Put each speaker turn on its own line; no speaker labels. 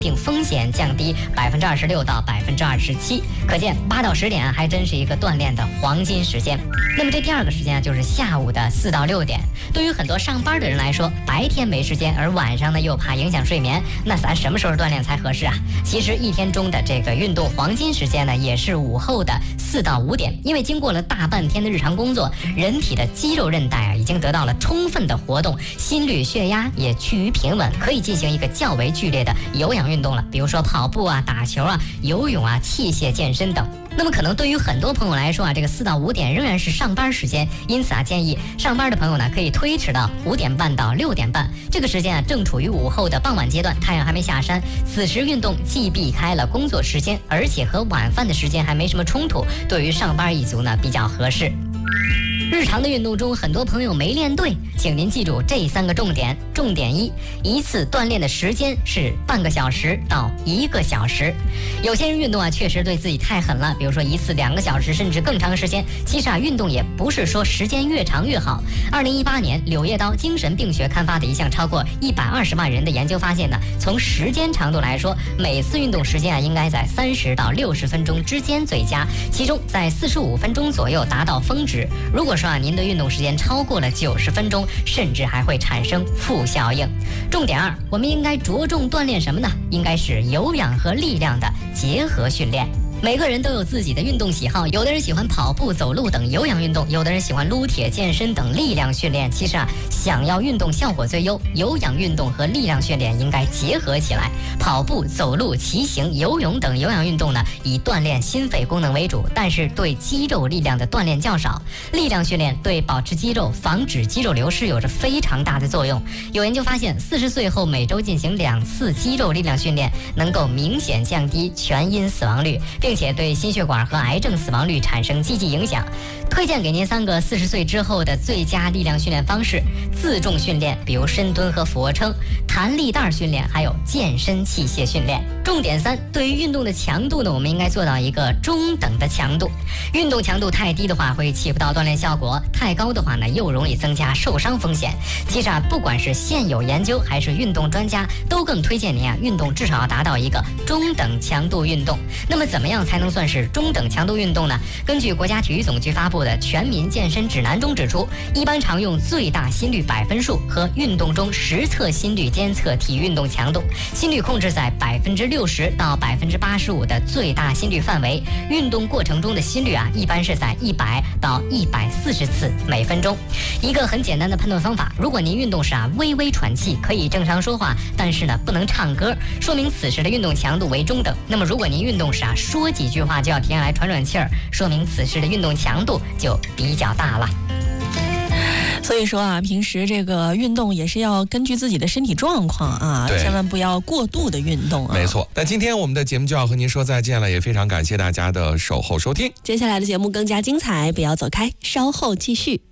病风险降低26%到27%，可见8到10点还真是一个锻炼的黄金时间。那么这第二个时间就是下午的4到6点。对于很多上班的人来说，白天没时间，而晚上呢又怕影响睡眠，那咱什么时候锻炼才合适啊？其实一天中的这个运动黄金时间呢，也是午后的4到5点，因为经过了大半天的日常工作，人体的肌肉韧带已经得到了充分的活动，心率、血压也趋于平稳，可以进行一个较为剧烈的有氧运动了，比如说跑步啊、打球啊、游泳啊、器械健身等。那么可能对于很多朋友来说啊，这个4到5点仍然是上班时间，因此啊，建议上班的朋友呢可以推迟到5点半到6点半。这个时间啊，正处于午后的傍晚阶段，太阳还没下山，此时运动既避开了工作时间，而且和晚饭的时间还没什么冲突，对于上班一族呢比较合适。日常的运动中，很多朋友没练对，请您记住这3个重点。重点1，一次锻炼的时间是半个小时到1个小时。有些人运动啊，确实对自己太狠了，比如说1次2个小时，甚至更长时间。其实啊，运动也不是说时间越长越好。2018年，柳叶刀精神病学刊发的一项超过120万人的研究发现呢，从时间长度来说，每次运动时间啊，应该在30到60分钟之间最佳，其中在45分钟左右达到峰值。如果说啊，您的运动时间超过了90分钟，甚至还会产生负效应。重点2，我们应该着重锻炼什么呢？应该是有氧和力量的结合训练。每个人都有自己的运动喜好，有的人喜欢跑步、走路等有氧运动，有的人喜欢撸铁、健身等力量训练。其实啊，想要运动效果最优，有氧运动和力量训练应该结合起来。跑步、走路、骑行、游泳等有氧运动呢，以锻炼心肺功能为主，但是对肌肉力量的锻炼较少。力量训练对保持肌肉、防止肌肉流失有着非常大的作用。有研究发现，40岁后每周进行2次肌肉力量训练，能够明显降低全因死亡率，并且对心血管和癌症死亡率产生积极影响。推荐给您3个40岁之后的最佳力量训练方式：自重训练，比如深蹲和俯卧撑；弹力带训练，还有健身器械训练。重点3，对于运动的强度呢，我们应该做到一个中等的强度。运动强度太低的话，会起不到锻炼效果；太高的话呢，又容易增加受伤风险。其实啊，不管是现有研究还是运动专家，都更推荐您啊，运动至少要达到一个中等强度运动。那么怎么样才能算是中等强度运动呢？根据国家体育总局发布的《全民健身指南》中指出，一般常用最大心率百分数和运动中实测心率监测体育运动强度，心率控制在60%到85%的最大心率范围。运动过程中的心率啊，一般是在100到140次每分钟。一个很简单的判断方法：如果您运动时啊微微喘气，可以正常说话，但是呢不能唱歌，说明此时的运动强度为中等。那么如果您运动时啊说几句话就要停下来喘喘气儿，说明此时的运动强度就比较大了。
所以说啊，平时这个运动也是要根据自己的身体状况啊，千万不要过度的运动啊。
没错。但今天我们的节目就要和您说再见了，也非常感谢大家的守候收听。
接下来的节目更加精彩，不要走开，稍后继续。